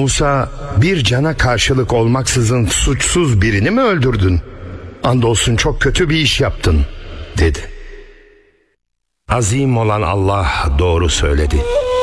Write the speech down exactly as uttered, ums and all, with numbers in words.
Musa, bir cana karşılık olmaksızın suçsuz birini mi öldürdün? Andolsun çok kötü bir iş yaptın, dedi. Azim olan Allah doğru söyledi.